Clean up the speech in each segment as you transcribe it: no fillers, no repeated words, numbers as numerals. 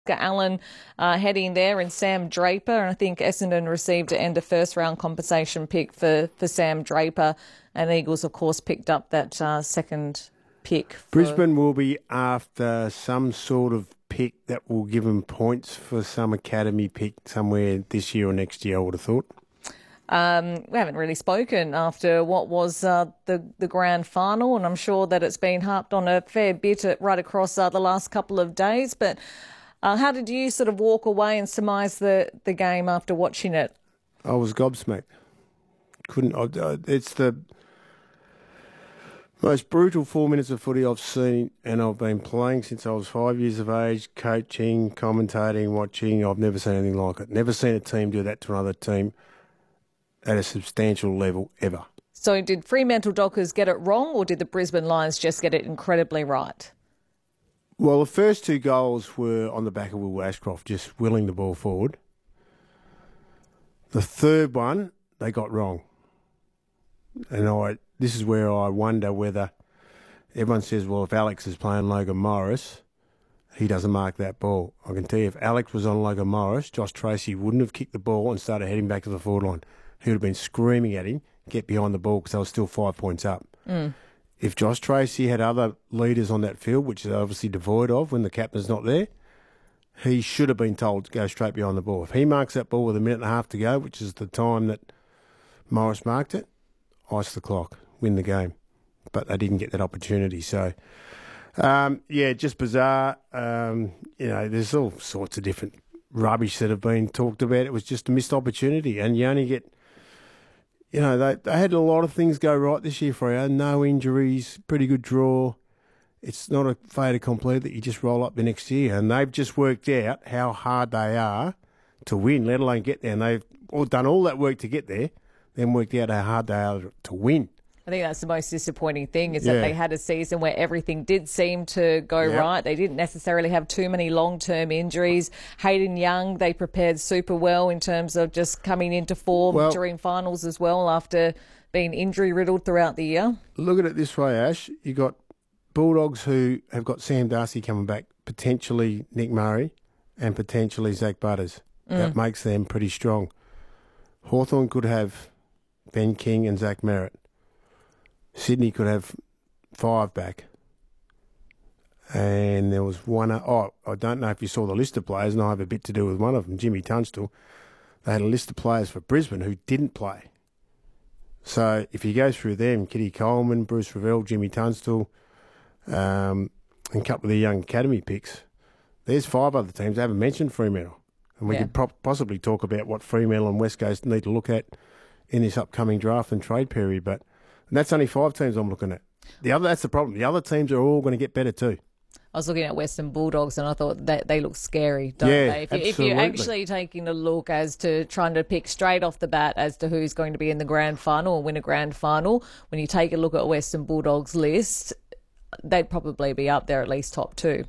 Allen heading there and Sam Draper. And I think Essendon received an end of first round compensation pick for Sam Draper. And Eagles, of course, picked up that second pick. Brisbane will be after some sort of pick that will give them points for some academy pick somewhere this year or next year, I would have thought. We haven't really spoken after what was the grand final, and I'm sure that it's been harped on a fair bit right across the last couple of days. But how did you sort of walk away and surmise the game after watching it? I was gobsmacked. It's the most brutal 4 minutes of footy I've seen, and I've been playing since I was 5 years of age, coaching, commentating, watching. I've never seen anything like it. Never seen a team do that to another team at a substantial level ever. So did Fremantle Dockers get it wrong, or did the Brisbane Lions just get it incredibly right? Well, the first two goals were on the back of Will Ashcroft, just willing the ball forward. The third one, they got wrong. And this is where I wonder whether everyone says, well, if Alex is playing Logan Morris, he doesn't mark that ball. I can tell you, if Alex was on Logan Morris, Josh Tracy wouldn't have kicked the ball and started heading back to the forward line. He would have been screaming at him, get behind the ball, because they were still 5 points up. If Josh Tracy had other leaders on that field, which is obviously devoid of when the captain's not there, he should have been told to go straight behind the ball. If he marks that ball with a minute and a half to go, which is the time that Morris marked it, ice the clock, win the game. But they didn't get that opportunity. So, just bizarre. There's all sorts of different rubbish that have been talked about. It was just a missed opportunity. And you only get... they had a lot of things go right this year for you. No injuries, pretty good draw. It's not a fait accompli that you just roll up the next year. And they've just worked out how hard they are to win, let alone get there. And they've done all that work to get there, then worked out how hard they are to win. I think that's the most disappointing thing is that they had a season where everything did seem to go right. They didn't necessarily have too many long-term injuries. Hayden Young, they prepared super well in terms of just coming into form during finals as well after being injury-riddled throughout the year. Look at it this way, Ash. You got Bulldogs who have got Sam Darcy coming back, potentially Nick Murray and potentially Zach Butters. That makes them pretty strong. Hawthorn could have Ben King and Zach Merritt. Sydney could have 5 back. And there was one... I don't know if you saw the list of players, and I have a bit to do with one of them, Jimmy Tunstall. They had a list of players for Brisbane who didn't play. So if you go through them, Kitty Coleman, Bruce Revell, Jimmy Tunstall, and a couple of the young academy picks, there's 5 other teams. I haven't mentioned Fremantle. And we could possibly talk about what Fremantle and West Coast need to look at in this upcoming draft and trade period, but that's only 5 teams I'm looking at. That's the problem. The other teams are all going to get better too. I was looking at Western Bulldogs and I thought that they look scary, don't they? If you're actually taking a look as to trying to pick straight off the bat as to who's going to be in the grand final or win a grand final, when you take a look at Western Bulldogs list, they'd probably be up there at least top 2.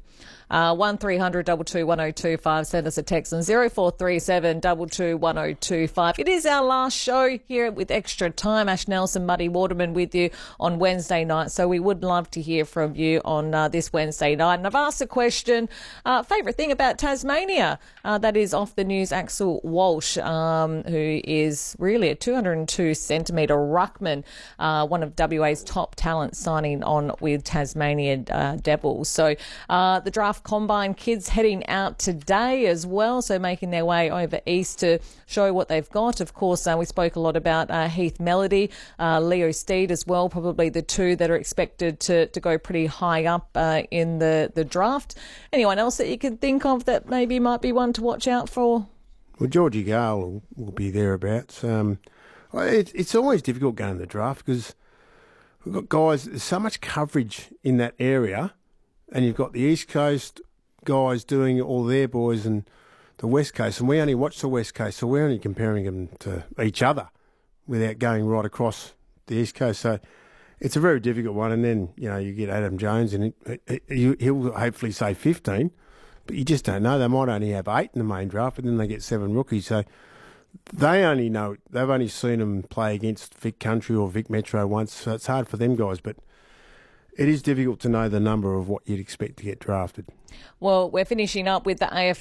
1300 22 1025. Send us a text on 0437 22 1025. It is our last show here with Extra Time. Ash Nelson, Muddy Waterman with you on Wednesday night. So we would love to hear from you on this Wednesday night. And I've asked a question, favourite thing about Tasmania. That is off the news, Axel Walsh, who is really a 202 centimetre ruckman, one of WA's top talents signing on with Tasmania Devils. So the draft combine kids heading out today as well, so making their way over east to show what they've got. Of course, we spoke a lot about Heath Melody, Leo Steed as well, probably the 2 that are expected to go pretty high up in the draft. Anyone else that you can think of that maybe might be one to watch out for? Well, Georgie Gale will be thereabouts. It's always difficult going to the draft because we've got guys, there's so much coverage in that area. And you've got the East Coast guys doing all their boys and the West Coast. And we only watch the West Coast, so we're only comparing them to each other without going right across the East Coast. So it's a very difficult one. And then, you get Adam Jones and he'll hopefully say 15, but you just don't know. They might only have 8 in the main draft, but then they get 7 rookies. So they only know, they've only seen them play against Vic Country or Vic Metro once. So it's hard for them guys, but it is difficult to know the number of what you'd expect to get drafted. Well, we're finishing up with the AFL